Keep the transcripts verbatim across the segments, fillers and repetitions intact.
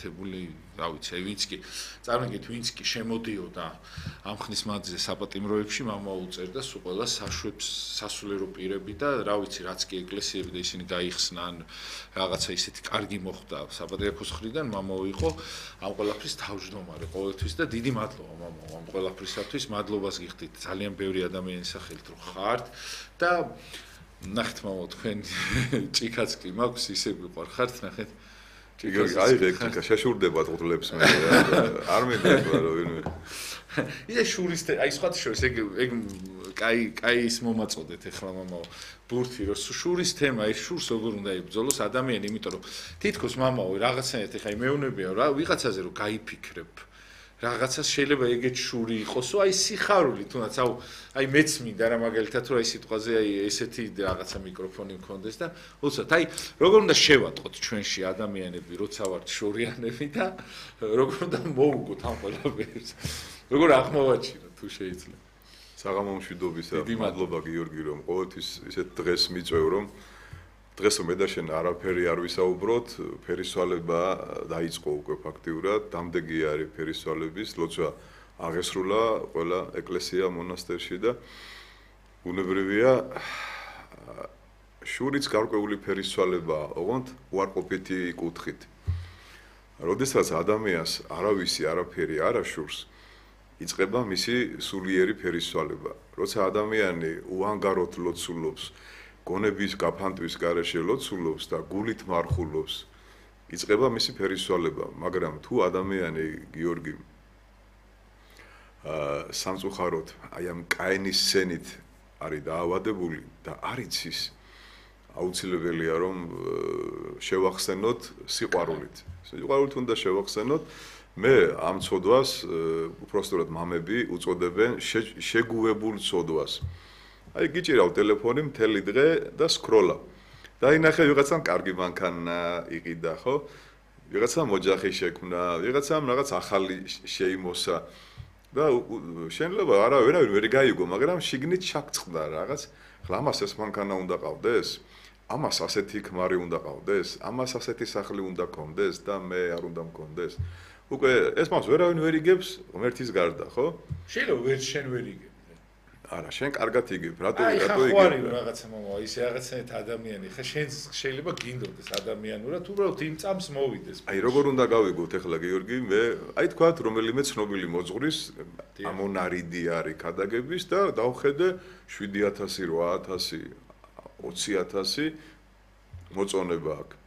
გაკეთებული, რა ვიცი, ვინც კი წარმოგიდგენთ, ვინც კი შემოდიოდა ამ ხნის მანძილზე საპატიმროებში, მამა უწერდა სულ ყველა საშვებს სასულიერო პირები და რა ვიცი, რაც კი ეკლესიები და ისინი გაიხსნან, რაღაცა ისეთი კარგი მოხდა საპატრიარქოს მხრიდან, მამა იყო ამ ყველაფრის თავმჯდომარე ყოველთვის და დიდი მადლობა მამა ამ ყველაფრისათვის, მადლობას გიხდით ძალიან ბევრი ადამიანის სახელით რომ ხართ და ნახეთ მამა თქვენ ჭიქაც კი მაქვს ისე გიყვარხართ ნახეთ ჭიქაც აი რეკიკა შეშურდება ტყლებს მე არ მეგონა რომ ვინმე ისე შურის აი სხვათა შორის ეგ ეგ კაი კაი ის მომაწოდეთ ეხლა მამა ბურთი რომ შურის თემა ეს შურს როგორ უნდა იბრძოლოს ადამიანი იმიტომ რომ თითქოს მამაო რაღაცნაირად ეხლა იმეუნებია რა ვიღაცაზე რომ გაიფიქრებ რაღაცას შეიძლება ეგეთ შური იყოსო აი სიხარული თუნდაც აუ აი მეც მინდა რა მაგალითად რომ აი სიტყვაზე აი ესეთი რაღაცა მიკროფონი მქონდეს და უცბად აი როგორ უნდა შევატყოთ ჩვენში ადამიანები როცა ვართ შორიანები და როგორ უნდა მოუგოთ ამ ყველაფერს როგორ აღმოვაჩინოთ თუ შეიძლება საღამო მშვიდობისა მადლობა გიორგი რომ ყოველთვის ისეთ დღეს მიწვევ რომ დღეს მე და შენ არაფერი არ ვისაუბროთ, ფერისვალება დაიწყო უკვე ფაქტიურად, დამდეგი არის ფერისვალების, ლოცვა აღესრულა ყველა ეკლესია მონასტერში და უნებრივია შურიც გარკვეული ფერისვალება, ოღონდ უარყოფითი კუთხით. როდესაც ადამიანს არავისი არაფერი არ აშურს, იწყება მისი სულიერი ფერისვალება. როცა ადამიანი უანგაროდ ლოცულობს გონების გაფანტვის გარეშე ლოცულობს და გულით მარხულობს იწყება მისი ფერისვალება მაგრამ თუ ადამიანი გიორგი აა სამწუხაროდ აი ამ კაინის სცენით არის დაავადებული და არ იცის აუცილებელია რომ შევახსენოთ სიყვარულით სიყვარულით უნდა შევახსენოთ მე ამ ცოდვას უпростоრად მამები უწოდებენ შეგუებულ ცოდვას აი გიჭირავ ტელეფონი მთელი დღე და სკროლა. და ინახე ვიღაცამ კარგი მანქანა იყიდა, ხო? ვიღაცამ ოჯახი შექმნა, ვიღაცამ რაღაც ახალი შეიმოსა. და შეიძლება არა ვერავინ ვერ გაიგო, მაგრამ შიგნით ჩაგწყდა რაღაც. ხლა ამას ეს მანქანა უნდა ყავდეს? ამას ასეთი ქმარი უნდა ყავდეს? ამას ასეთი სახლი უნდა ქონდეს და მე არ უნდა მქონდეს. უკვე ეს მას ვერავინ ვერ იგებს ღმერთის გარდა, ხო? შეიძლება ვერ შენ ვერ იგებ. არა, შენ კარგად იგებ, რატო რატო იგებ? აი, ხარ რაღაცა მამა, ისე რაღაცნაირად ადამიანი, ხა შენ შეიძლება გინდოდეს ადამიანურად, უბრალოდ იმ წამს მოვიდეს. აი, როგორ უნდა გავიგოთ ახლა გიორგი, მე, აი თქვათ, რომელიმე ცნობილი მოძღვრის ამონარიდი არის ქადაგების და დავხედე შვიდი ათასი, რვა ათასი, ოცი ათასი მოწონება აქვს.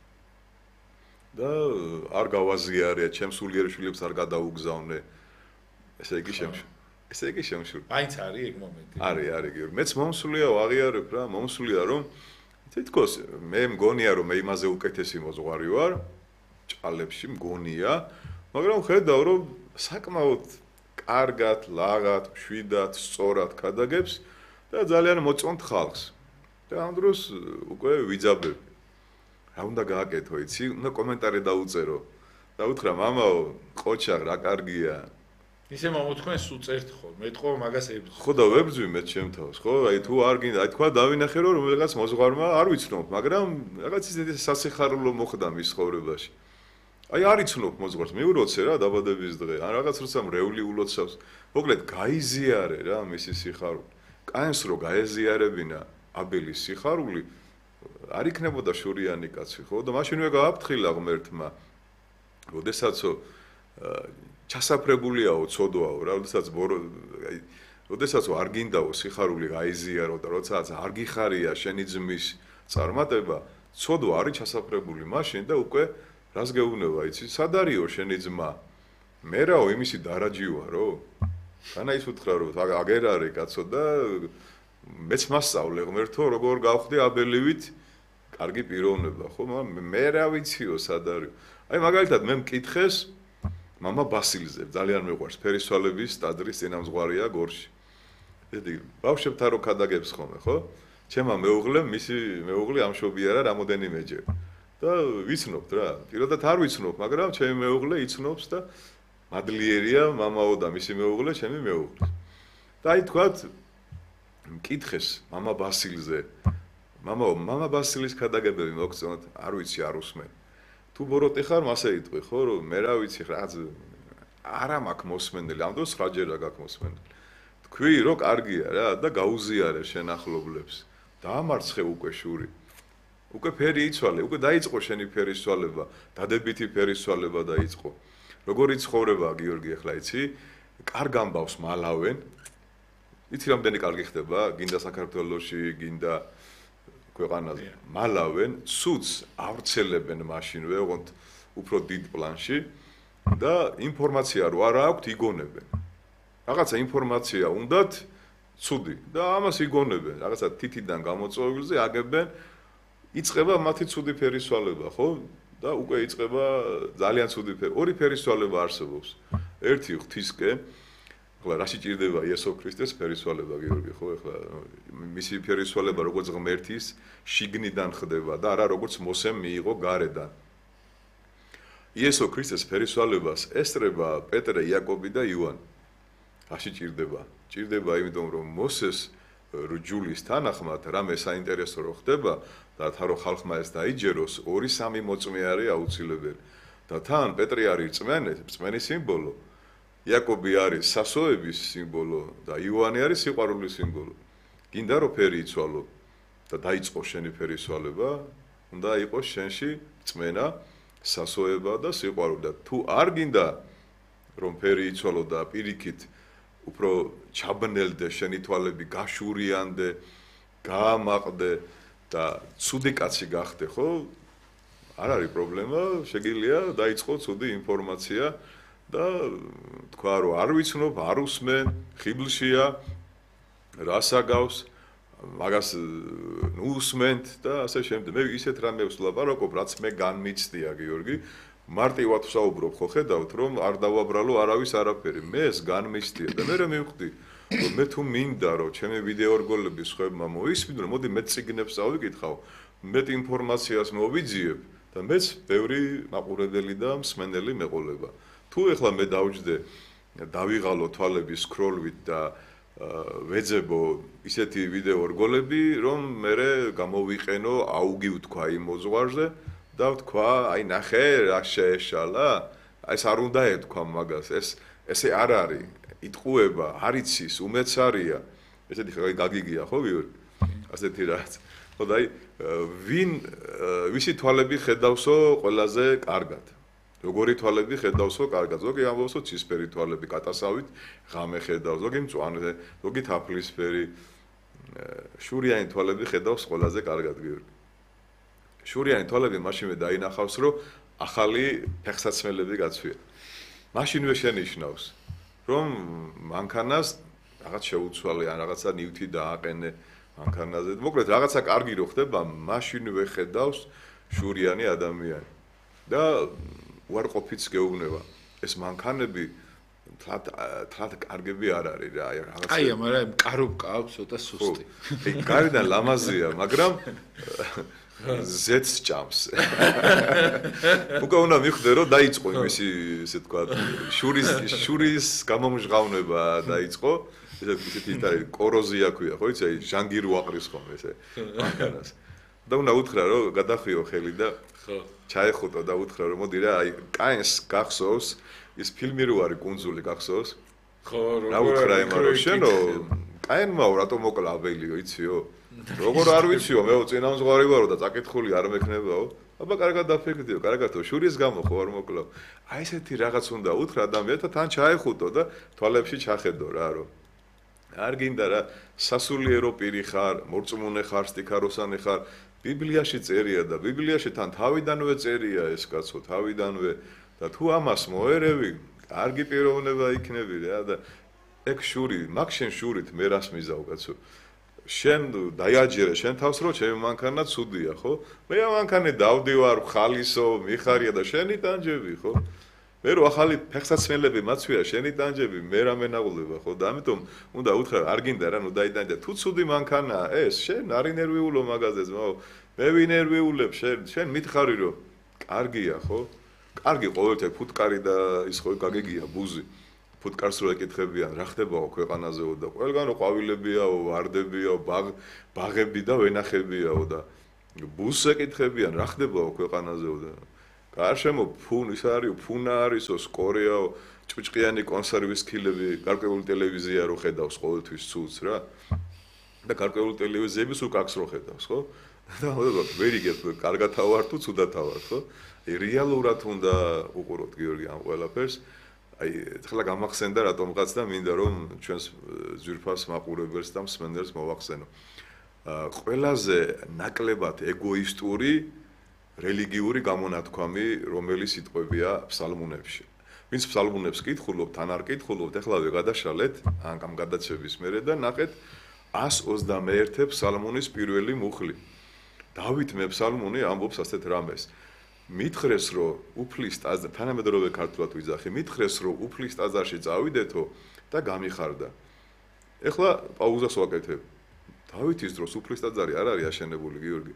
და არ გავაზიარია, ჩემს სულიერ შვილებს არ გადაუგზავნე. ესე იგი შემშ ესე იგი შემშურ. მაინც არის ეგ მომენტი. არის, არის გიორგი. მეც მომსულია ვაღიარებ რა, მომსულია რომ თითქოს მე მგონია რომ მე იმაზე უკეთესი მოძღვარი ვარ, ჭალებში მგონია, მაგრამ ხედავ რომ საკმაოდ კარგად, ლაღად, მშვიდად, სწორად ქადაგებს და ძალიან მოწონთ ხალხს. და ამ დროს უკვე ვიძაბებ. რა უნდა გააკეთო, იცი? უნდა კომენტარი დაუწერო. და უთხრა, მამაო, ყოჩა რა კარგია. ისე მამა თქვენ სულ წერთ ხო? მე თქო მაგას ებრძვი. ხო და ვებრძვი მე ჩემ თავს, ხო? აი თუ არ გინდა, აი თქვა დავინახე რომ რაღაც მოძღვარმა არ ვიცნობ, მაგრამ რაღაც ისეთი სასიხარულო მოხდა მის ცხოვრებაში. აი არ იცნობ მოძღვარს, მიუროცე რა დაბადების დღე, ან რაღაც როცა მრევლი ულოცავს. მოკლედ გაიზიარე რა მისი სიხარული. კაინს რო გაეზიარებინა აბელის სიხარული, არ იქნებოდა შურიანი კაცი, ხო? და მაშინვე გააფრთხილა ღმერთმა. როდესაცო ჩასაფრებულიაო ცოდვაო რა, როდესაც აი, როდესაც არ გინდაო სიხარული გაიზიარო და როდესაც არ გიხარია შენი ძმის წარმატება, ცოდვა არის ჩასაფრებული მაშინ და უკვე რას გეუბნება, იცი, სად არისო შენი ძმა? მე რაო იმისი დარაჯი ვარო? განა ის უთხრა რომ აგერ არის კაცო და მეც მასწავლე ღმერთო როგორ გავხდი აბელივით კარგი პიროვნება, ხო? მე რა ვიციო სად არის? აი მაგალითად მე მკითხეს მამა ბასილზე ძალიან მეყვარს ფერისვალების ტაძრის წინამძღვარია გორში. ედი ბავშვებთან რო ქადაგებს ხოლმე, ხო? ჩემმა მეუღლემ მისი მეუღლე ამშობიარა რამოდენიმეჯერ. და ვიცნობთ რა, პირადად არ ვიცნობ, მაგრამ ჩემი მეუღლე იცნობს და მადლიერია მამაო და მისი მეუღლე ჩემი მეუღლე. და აი თქვათ მკითხეს მამა ბასილზე. მამაო, მამა ბასილის ქადაგებები მოგწონთ, არ ვიცი არ უსმენ. თუ ბოროტი ხარ, მასე იტყვი, ხო, რომ მე რა ვიცი, რაღაც არა მაქვს მოსმენელი, ამ დროს ხაჯერა გაქვს მოსმენელი. თქვი, რომ კარგია რა და გაუზიარე შენ ახლობლებს. დაამარცხე უკვე შური. უკვე ფერი იცვალე, უკვე დაიწყო შენი ფერის ცვალება, დადებითი ფერის ცვალება დაიწყო. როგორი ცხოვრება გიორგი ახლა იცი? კარგ ამბავს მალავენ. იცი რამდენი კარგი ხდება? გინდა საქართველოში, გინდა ქვეყანაზე. მალავენ, ცუც ავრცელებენ მაშინვე, ოღონდ უფრო დიდ პლანში და ინფორმაცია რო არა აქვთ, იგონებენ. რაღაცა ინფორმაცია უნდათ ცუდი და ამას იგონებენ. რაღაცა თითიდან გამოწვეულზე აგებენ, იწყება მათი ცუდი ფერის ცვალება, ხო? და უკვე იწყება ძალიან ცუდი ფერი. ორი ფერის ცვალება არსებობს. ერთი ღვთისკენ, ახლა რაში ჭირდება იესო ქრისტეს ფერის ცვალება, გიორგი, ხო? ახლა მისი ფერის ცვალება როგორც ღმერთის შიგნიდან ხდება და არა როგორც მოსემ მიიღო გარედან. იესო ქრისტეს ფერის ცვალებას ესწრება პეტრე, იაკობი და იოანე. რაში ჭირდება? ჭირდება იმიტომ რომ მოსეს რჯულის თანახმად რამე საინტერესო რო ხდება და თან რო ხალხმა ეს დაიჯეროს, ორი სამი მოწმე არის აუცილებელი. და თან პეტრე არის რწმენი, რწმენის სიმბოლო. იაკობი არის სასოების სიმბოლო და იოანე არის სიყვარულის სიმბოლო. გინდა რომ ფერი იცვალო და დაიწყო შენი ფერის ცვალება, უნდა იყოს შენში რწმენა, სასოება და სიყვარული. და თუ არ გინდა რომ ფერი იცვალო და პირიქით უფრო ჩაბნელდე შენი თვალები გაშურიანდე, გაამაყდე და ცუდი კაცი გახდე, ხო? არ არის პრობლემა, შეგიძლია დაიწყო ცუდი ინფორმაცია და თქვა რომ არ ვიცნობ, არ უსმენ, ხიბლშია, რას აგავს, მაგას ნუ უსმენთ და ასე შემდეგ. მე ისეთ რამებს ვლაპარაკობ, რაც მე განმიცდია, გიორგი. მარტივად ვსაუბრობ, ხო ხედავთ, რომ არ დავაბრალო არავის არაფერი. მე ეს განმიცდია და მე რა მივხვდი, რომ მე თუ მინდა, რომ ჩემი ვიდეო რგოლები სხვებმა მოისმინონ, მოდი მე წიგნებს წავიკითხავ, მე ინფორმაციას მოვიძიებ და მეც ბევრი მაყურებელი და მსმენელი მეყოლება. თუ ეხლა მე დავჯდე, დავიღალო თვალები სკროლვით და ვეძებო ისეთი ვიდეო რგოლები, რომ მე გამოვიყენო აუგი ვთქვა იმ მოძღვარზე და ვთქვა, აი ნახე, რა შეეშალა, ეს არ უნდა ეთქვა მაგას, ეს ესე არ არის, იტყუება, არ იცის, უმეცარია. ესეთი გაგიგია, ხო, გიორგი? ასეთი რაც. ხო და აი ვინ ვისი თვალები ხედავსო ყველაზე კარგად? როგორი თვალები ხედავსო კარგად? ზოგი ამბობსო ცისფერი თვალები კატასავით, ღამე ხედავს, ზოგი მწვანე, ზოგი თაფლისფერი, შურიანი თვალები ხედავს ყველაზე კარგად, გიორგი. შურიანი თვალები მაშინვე დაინახავს, რომ ახალი ფეხსაცმელები გაცვია. მაშინვე შენიშნავს, რომ მანქანას რაღაც შეუცვალე ან რაღაცა ნივთი დააყენე მანქანაზე. მოკლედ რაღაცა კარგი რო ხდება, მაშინვე ხედავს შურიანი ადამიანი. და უარყოფით გეუბნება, ეს მანქანები თლად თლად კარგები არ არის რა, აი რაღაცა. აი, მაგრამ კარუბკა აქვს ცოტა სუსტი. აი, გარედან ლამაზია, მაგრამ ზეთს ჭამს. უკვე უნდა მიხვდე, რომ დაიწყო იმისი, ესე თქვა, შურის შურის გამომჟღავნება დაიწყო. ესეთი ისეთი კოროზია ქვია, ხო იცი, აი ჟანგირი უაყრის ხოლმე ესე მანქანას. და უნდა უთხრა, რომ გადახვიო ხელი და ხო, ჩაეხუტო და უთხრა, რომ მოდი რა, აი კაენს გახსოვს, ის ფილმი რო არის კუნძული გახსოვს? ხო, როგორ რა უთხრა ემა რომ შენო კაენმაო რატო მოკლა აბელიო, იციო? როგორ არ ვიციო, მეო წინამძღვარი ვარო და წაკითხული არ მექნებაო. აბა კარგად დაფიქრდიო, კარგადო, შურის გამო ხო არ მოკლავ. აი ესეთი რაღაც უნდა უთხრა ადამიანს და თან ჩაეხუტო და თვალებში ჩახედო რა, რომ არ გინდა რა, სასულიერო პირი ხარ, მორწმუნე ხარ, სტიქაროსანი ხარ, ბიბლიაში წერია და ბიბლიაში თან თავიდანვე წერია ეს კაცო, თავიდანვე და თუ ამას მოერევი, კარგი პიროვნება იქნები რა და ეგ შური, მაგ შენ შურით მე რას მიზავ კაცო? შენ დაიაჯერე შენ თავს რომ ჩემი მანქანა ცუდია, ხო? მე ამ მანქანე დავდივარ, ხალისო, მიხარია და შენი ტანჯები, ხო? მე რო ახალი ფეხსაცმელები მაცვია, შენი ტანჯები, მე რა მენაღლდება, ხო? და ამიტომ უნდა უთხრა, არ გინდა რა, ნუ დაიტანჯა. თუ ცუდი მანქანაა ეს, შენ არ ინერვიულო მაგაზეც, მაო. მე ვინერვიულებ შენ, შენ მითხარი რომ კარგია, ხო? კარგი ყოველთვის ფუტკარი და ის ხო გაგიგია ბუზი. ფუტკარს რო ეკითხებიან, რა ხდებაო ქვეყანაზეო და ყველგანო ყვავილებიაო, ვარდებიაო, ბაღები და ვენახებიაო და ბუზს ეკითხებიან, რა ხდებაო ქვეყანაზეო და გარშემო ფუნ ის არის, ფუნა არისო, სკორეაო, ჭუჭყიანი კონსერვის ქილები, გარკვეული ტელევიზია რო ხედავს ყოველთვის ცუც რა. და გარკვეული ტელევიზიები სულ კაკს რო ხედავს, ხო? და მოდოთ ვერ იგებ, კარგათა ვარ თუ ცუდათა ვარ, ხო? აი რეალურად უნდა უყუროთ გიორგი ამ ყველაფერს. აი ახლა გამახსენდა რატომღაც და მინდა რომ ჩვენს ძვირფას მაყურებელს და მსმენელს მოვახსენო. ყველაზე ნაკლებად ეგოისტური რელიგიური გამონათქვამი, რომელიც სიტყვებია ფსალმუნებში. ვინც ფსალმუნებს კითხულობთ, თან არ კითხულობთ, ეხლავე გადაშალეთ ამ გადაცემის მერე და ნახეთ ას ოცდამეერთე ფსალმუნის პირველი მუხლი. დავით მეფსალმუნი ამბობს ასეთ რამეს. მითხრეს, რომ უფლის ტაძარ, თანამედროვე ქართულად ვიძახი, მითხრეს, რომ უფლის ტაძარში წავიდეთო და გამიხარდა. ეხლა პაუზას ვაკეთებ. დავითის დროს უფლის ტაძარი არ არის აშენებული, გიორგი.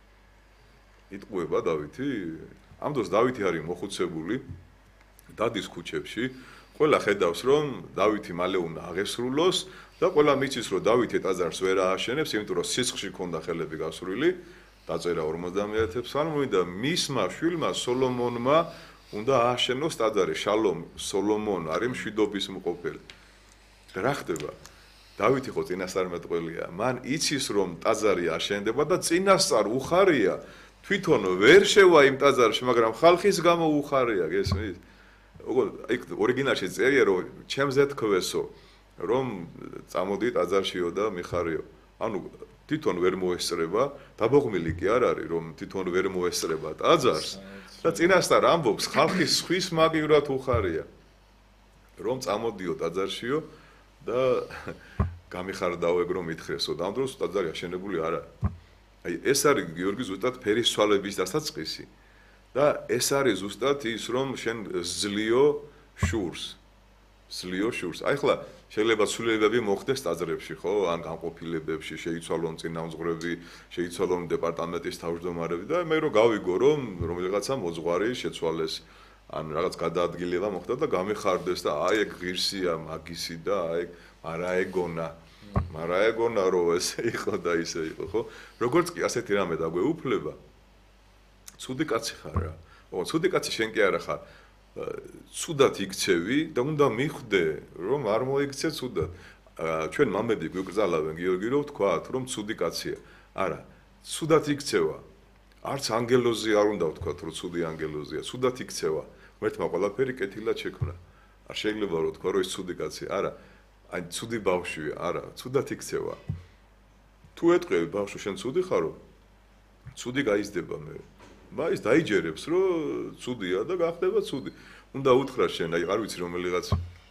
იტყუება დავითი? ამ დროს დავითი არის მოხუცებული დადის ქუჩებში. ყველა ხედავს, რომ დავითი მალე უნდა აღესრულოს და ყველა მიცის, რომ დავითი ტაძარს ვერ ააშენებს, იმიტომ რომ სისხლში ქონდა ხელები გასრული. დაწერა ორმოცდამეერთე ფსალმუნი და მისმა შვილმა სოლომონმა უნდა ააშენოს ტაძარი. შალომ სოლომონ არის მშვიდობის მყოფელი. რა ხდება? დავითი ხო წინასწარმეტყველია. მან იცის, რომ ტაძარი აშენდება და წინასწარ უხარია. თვითონ ვერ შევა იმ ტაძარში, მაგრამ ხალხის გამო უხარია, გესმის? ოღონდ იქ ორიგინალში წერია, რომ ჩემზე თქვესო, რომ წამოდი ტაძარშიო და მიხარიო. ანუ თვითონ ვერ მოესწრება, დაბოღმილი კი არ არის, რომ თვითონ ვერ მოესწრება ტაძარს და წინასწარ ამბობს, ხალხის ხვის მაგივრად უხარია. რომ წამოდიო ტაძარშიო და გამიხარდაო ეგ რომ მითხრესო, და ამ დროს ტაძარი აშენებული არ არის. აი ეს არის გიორგი ზუსტად ფერისცვალების დასაწყისი. და ეს არის ზუსტად ის, რომ შენ ზლიო შურს. ზლიო შურს. აი ხლა შეიძლება ცვლილებები მოხდეს ტაძრებში, ხო? ან განყოფილებებში, შეიცვალონ წინამძღვრები, შეიცვალონ დეპარტამენტის თავმჯდომარები და მე რომ გავიგო, რომ რომელიღაცა მოძღვარი შეცვალეს, ან რაღაც გადაადგილება მოხდა და გამიხარდეს და აი ეგ ღირსია მაგისი და აი არა ეგონა. მარა ეგონა რომ ესე იყო და ისე იყო, ხო? როგორც კი ასეთი რამე დაგვეუფლება, ცუდი კაცი ხარ რა. ო, ცუდი კაცი შენ კი არა ხარ. ცუდად იქცევი და უნდა მიხვდე, რომ არ მოიქცე ცუდად. ჩვენ მამები გვიკრძალავენ, გიორგი, რომ ვთქვათ, რომ ცუდი კაცია. არა, ცუდად იქცევა. არც ანგელოზი არ უნდა ვთქვათ, რომ ცუდი ანგელოზია. ცუდად იქცევა. მერთმა ყველაფერი კეთილად შექმნა. არ შეიძლება რომ ვთქვა, რომ ის ცუდი კაცია. არა, აი ცუდი ბავშვია, არა, ცუდად იქცევა. თუ ეტყვი ბავშვი, შენ ცუდი ხარო? ცუდი გაიზრდება მე. მაინც დაიჯერებს, რომ ცუდია და გახდება ცუდი. უნდა უთხრა შენ, აი არ ვიცი რომელიღაც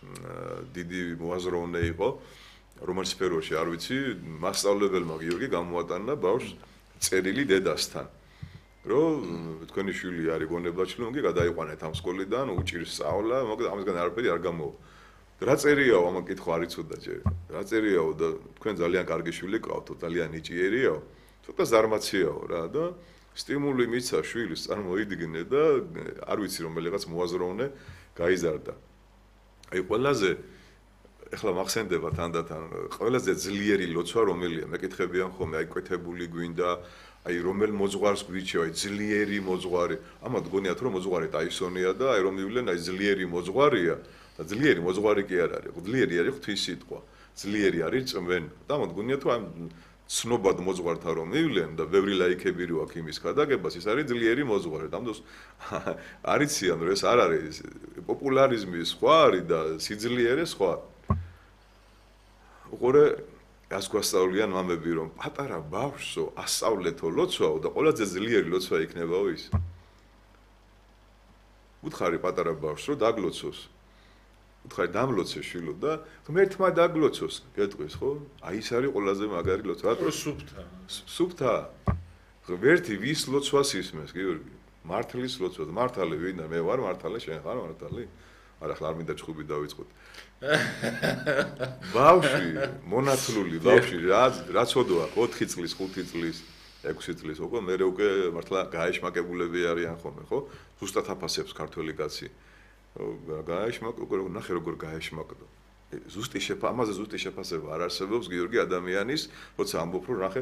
დიდი მოაზროვნე იყო, რომელ სფეროში არ ვიცი, მასწავლებელმა გიორგი გამოატანა ბავშვს წერილი დედასთან. რომ თქვენი შვილი არის გონებაჩლონგი, გადაიყვანეთ ამ სკოლიდან, უჭირს სწავლა, მოკლედ ამისგან არაფერი არ გამოვა. რა წერიაო, ამან კითხვა არ იცოდა ჯერ. რა წერიაო და თქვენ ძალიან კარგი შვილი ყავთო, ძალიან ნიჭიერიაო, ცოტა ზარმაციაო რა და სტიმული მიცა შვილს წარმოიდგინე და არ ვიცი რომელიღაც მოაზროვნე გაიზარდა. აი ყველაზე ეხლა მახსენდება თანდათან ყველაზე ძლიერი ლოცვა რომელია, მეკითხებიან ხოლმე აი კვეთებული გვინდა, აი რომელ მოძღვარს გვიჩვევა, აი ძლიერი მოძღვარი. ამათ გონიათ რომ მოძღვარი ტაისონია და აი რომ მივლენ აი ძლიერი მოძღვარია და ძლიერი მოძღვარი კი არ არის, ძლიერი არის ღვთის სიტყვა. ძლიერი არის წმენ. და ამათ გონიათ რომ ცნობად მოძღვართა რომ მივლენ და ბევრი ლაიქები რო აქვს იმის გადაგებას, ის არის ძლიერი მოძღვარი. ამდოს არიციან რომ ეს არ არის პოპულარიზმი სხვა არის და სიძლიერე სხვა. უყურე ას გვასწავლიან მამები რომ პატარა ბავშვსო ასწავლეთო ლოცვაო და ყველაზე ძლიერი ლოცვა იქნებაო ის. უთხარი პატარა ბავშვს რომ დაგლოცოს. უთხარი დამლოცე შვილო და ღმერთმა დაგლოცოს, გეტყვის ხო? აი ის არის ყველაზე მაგარი ლოცვა. რო სუფთა. სუფთა. ღმერთი ვის ლოცვას ისმის, გიორგი? მართლის ლოცვას. მართალი ვინ? მე ვარ მართალი, შენ ხარ მართალი? არა, ახლა არ მინდა ჩხუბი დავიწყოთ. ბავშვი, მონათლული ბავშვი, რა რა ცოდვა, ოთხი წლის, ხუთი წლის, ექვსი წლის, უკვე მე უკვე მართლა გაეშმაკებულები არიან ხოლმე, ხო? ზუსტად აფასებს ქართველი კაცი. გაეშმაკ, უკვე ნახე როგორ გაეშმაკდო. ზუსტი შეფა, ამაზე ზუსტი შეფასება არ არსებობს გიორგი ადამიანის, როცა ამბობ რომ ნახე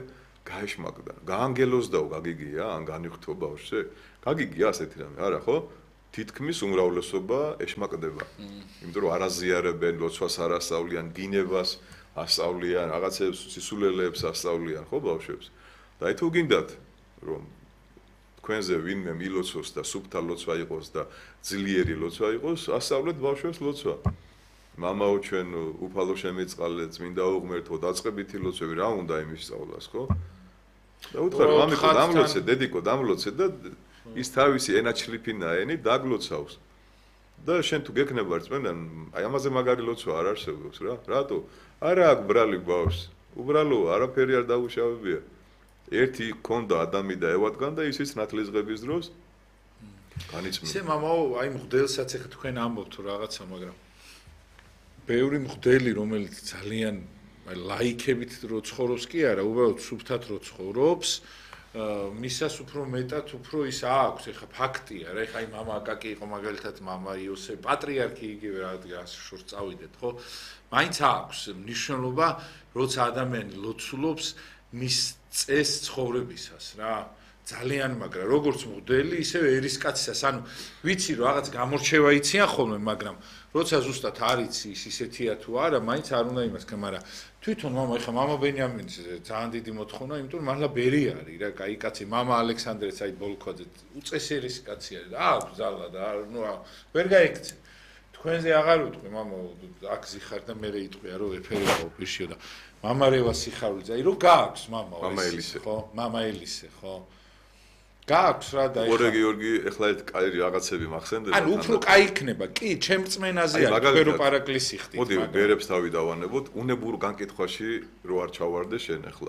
გაეშმაკდა. გაანგელოზდაო გაგიგია, ან განიხთო ბავშვზე? გაგიგია ასეთი რამე, არა ხო? თითქმის უმრავლესობა ეშმაკდება. იმიტომ რომ არაზიარებენ, ლოცვას არ ასწავლიან, გინებას ასწავლიან, რაღაცებს სისულელეებს ასწავლიან, ხო ბავშვებს? და აი თუ გინდათ რომ თქვენზე ვინმე მილოცოს და სუფთა ლოცვა იყოს და ძლიერი ლოცვა იყოს, ასწავლეთ ბავშვებს ლოცვა. მამაო ჩვენ უფალო შემეწყალე, წმინდა უღმერთო, დაწყებითი ლოცვები რა უნდა იმის სწავლას, ხო? და უთხარ მამიკო დამლოცე, დედიკო დამლოცე და ის თავისი ენაჩლიფინაენი დაგლოცავს. და შენ თუ გექნება რწმენა, აი ამაზე მაგარი ლოცვა არ არსებობს რა. რატო? არა აქ ბრალი ბავშვს. უბრალოა, არაფერი არ დაუშავებია. ერთი ქონდა ადამი და ევადგან და ისიც ნათლისღების დროს განიწმინდა. ისე მამაო, აი მღვდელსაც ახლა თქვენ ამბობთ რაღაცა, მაგრამ ბევრი მღვდელი, რომელიც ძალიან აი ლაიქებით რო ცხოვრობს კი არა, უბრალოდ სუფთად რო ცხოვრობს, მისას უფრო მეტად უფრო ის აქვს, ეხა ფაქტია რა, ეხა აი мама აკაკი იყო მაგალითად мама იოსებ, პატრიარქი იგივე რადგან შორს წავიდეთ, ხო? მაინც აქვს მნიშვნელობა, როცა ადამიანი ლოცულობს მის წეს ცხოვრებისას რა. ძალიან მაგრამ როგორც მღვდელი, ისევე ერისკაცისას, ანუ ვიცი რომ რაღაც გამორჩევა იციან ხოლმე, მაგრამ როცა ზუსტად არ იცი ის ისეთია თუ არა, მაინც არ უნდა იმას, მაგრამ თვითონ мама, ეხა мама ბენიამინის ძალიან დიდი მოთხოვნა, იმიტომ რომ მართლა ბერი არის რა, კაი კაცი, мама ალექსანდრეც აი ბოლქვაძე, უწესერის კაცი არის და აქვს ძალა და ნუ ვერ გაიქცე. თქვენზე აღარ ვიტყვი, мама, აქ ზიხარ და მე რეიტყვია რომ ეფერი ყოფიშიო და мама რევა სიხარულიძე, აი რომ გააქვს мама, мама ელისე, ხო? мама ელისე, ხო? გააქვს რა და ეხლა გიორგი ეხლა ერთ კაი რაღაცები მახსენდება. ანუ უფრო კაი იქნება, კი, ჩემ წმენაზე არის, თქვენ რო პარაკლისი ხდით, მოდი ბერებს თავი დავანებოთ, უნებურ განკითხვაში რო არ ჩავარდე შენ ეხლა.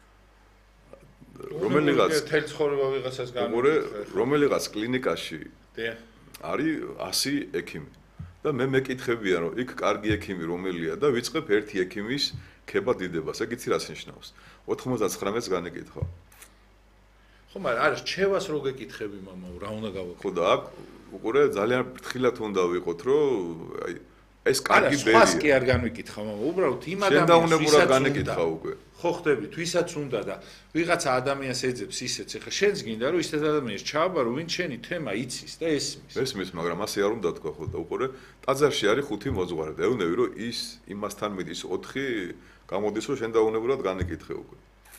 რომელიღაც თელ ცხოვრება ვიღაცას გამორე, რომელიღაც კლინიკაში არის ასი ექიმი. და მე მეკითხებიან რომ იქ კარგი ექიმი რომელია და ვიწყებ ერთი ექიმის ქება დიდებას. ეგ იცი რას ნიშნავს? ოთხმოცდათხრამეტს განეკითხა. ხო, მაგრამ არა, რჩევას რო გეკითხები მამაო, რა უნდა გავაკეთო? ხო და აქ უყურე ძალიან ფრთხილად უნდა ვიყოთ, რომ აი ეს კარგი ბერია. არა, სხვას კი არ განვიკითხა მამაო, უბრალოდ იმ ადამიანს ვისაც განეკითხა უკვე. ხო ხდებით, ვისაც უნდა და ვიღაცა ადამიანს ეძებს ისეც, ეხლა შენს გინდა რომ ისეთ ადამიანს ჩააბარო, ვინც შენი თემა იცის და ესმის. ესმის, მაგრამ ასე არ უნდა თქვა ხო და უყურე, ტაძარში არის ხუთი მოძღვარი და ეუნები რომ ის იმასთან მეტ ის ოთხი გამოდის რომ შენ დაუნებურად განეკითხე უკვე.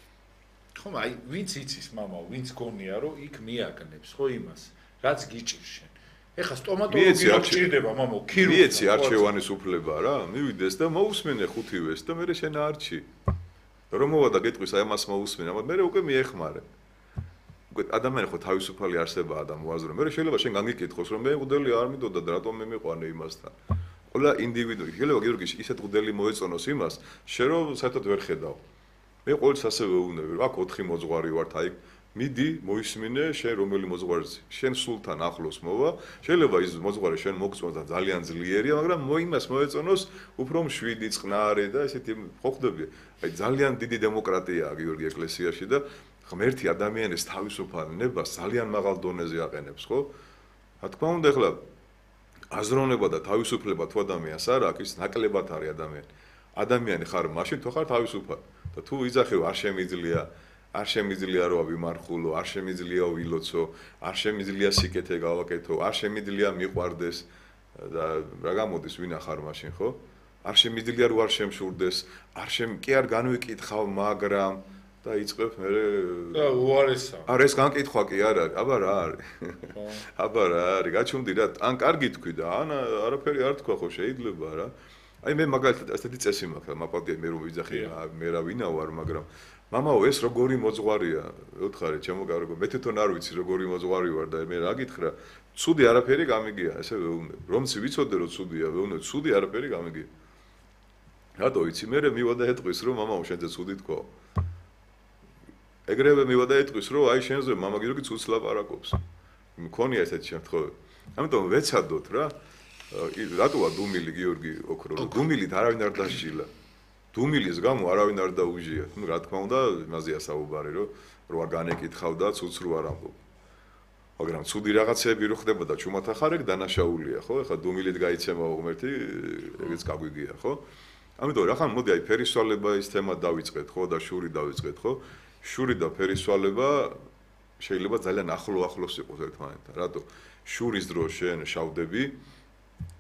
ხო, აი, ვინც იცის მამაო, ვინც გონია რომ იქ მიაგნებს ხო იმას, რაც გიჭირს შენ. ეხლა სტომატოლოგი რო გჭირდება მამაო, ქირურგი. მიეცი არჩევანის უფლება რა, მივიდეს და მოусმენე ხუთივეს და მე შენ არჩი. რომ მოვა და გეტყვის აი ამას მოусმენე, მაგრამ მე უკვე მიეხმარე. უკვე ადამიანი ხო თავისუფალი არსებაა და მოაზრო. მე შეიძლება შენ განგიკითხოს რომ მე მღვდელი არ მინდოდა და რატომ მე მიყვანე იმასთან. ყველა ინდივიდუ, შეიძლება გიორგი ისეთ მღვდელი მოეწონოს იმას, შენ რომ საერთოდ ვერ ხედავ. მე ყოველთვის ასევე ვუნები, რომ აქ ოთხი მოძღვარი ვართ, აი მიდი, მოისმინე, შენ რომელი მოძღვარიც, შენ სულთან ახლოს მოვა, შეიძლება ის მოძღვარი შენ მოგწონს და ძალიან ძლიერია, მაგრამ მოიმას მოეწონოს უფრო მშვიდი, წყნარი და ესეთი ხო ხდები. აი ძალიან დიდი დემოკრატიაა გიორგი ეკლესიაში და ღმერთი ადამიანის თავისუფალ ნებას ძალიან მაღალ დონეზე აყენებს, ხო? რა თქმა უნდა, ეხლა აზროვნება და თავისუფლება თუ ადამიანს არ აქვს, ის ნაკლებად არის ადამიანი. ადამიანი ხარ, მაშინ თუ ხარ თავისუფალი. და თუ იძახევ არ შემიძლია, არ შემიძლია რომ ავიმარხულო, არ შემიძლია ვილოცო, არ შემიძლია სიკეთე გავაკეთო, არ შემიძლია მიყვარდეს და რა გამოდის ვინ ახარ მაშინ, ხო? არ შემიძლია რომ არ შემშურდეს, არ შემ კი არ განვიკითხავ, მაგრამ და იწყებ მე და უარესა. არა ეს განკითხვა კი არ არის, აბა რა არის? აბა რა არის? გაჩუმდი რა, ან კარგი თქვი და ან არაფერი არ თქვა ხო შეიძლება რა. აი მე მაგალითად ასეთი წესი მაქვს, მაპატია მე რომ ვიძახი, მე რა ვინა ვარ, მაგრამ მამაო ეს როგორი მოძღვარია, ვთხარი ჩემო კარგო, მე თვითონ არ ვიცი როგორი მოძღვარი ვარ და მე რა გითხრა, ცუდი არაფერი გამიგია, ესე ვეუბნებ. რომც ვიცოდე რომ ცუდია, ვეუბნებ, ცუდი არაფერი გამიგია. რატო იცი, მე მივა და ეტყვის რომ მამაო შენზე ცუდი თქვა. ეგრევე მივა და ეტყვის რომ აი შენზე მამა გიორგი ცუდს ლაპარაკობს. მქონია ესეთი შემთხვევები. ამიტომ ვეცადოთ რა. რატოა დუმილი გიორგი ოქრო, რომ დუმილით არავინ არ დასჯილა. დუმილის გამო არავინ არ დაუჟია. ნუ რა თქმა უნდა, იმაზეა საუბარი, რომ რო არ განეკითხავ და ცუდს რო არ ამბობ. მაგრამ ცუდი რაღაცები რო ხდება და ჩუმად ახარ ეგ დანაშაულია, ხო? ეხლა დუმილით გაიცემა ღმერთი, ეგეც გაგვიგია, ხო? ამიტომ რა ხან მოდი აი ფერისვალება ის თემა დავიწყეთ, ხო? და შური დავიწყეთ, ხო? შური და ფერისვალება შეიძლება ძალიან ახლო ახლოს იყოს ერთმანეთთან. რატო? შურის დროს შენ შავდები